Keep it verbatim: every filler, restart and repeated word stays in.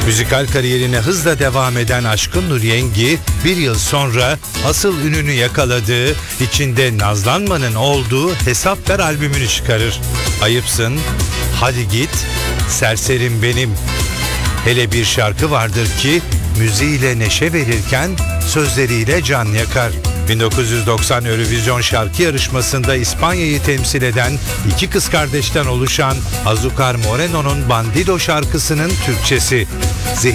Müzikal kariyerine hızla devam eden Aşkın Nur Yengi bir yıl sonra asıl ününü yakaladığı, içinde Nazlanma'nın olduğu Hesap Ver albümünü çıkarır. Ayıpsın, Hadi Git, Serserim Benim. Hele bir şarkı vardır ki müziğiyle neşe verirken sözleriyle can yakar. bin dokuz yüz doksan Eurovision şarkı yarışmasında İspanya'yı temsil eden iki kız kardeşten oluşan Azúcar Moreno'nun Bandido şarkısının Türkçesi. Zehir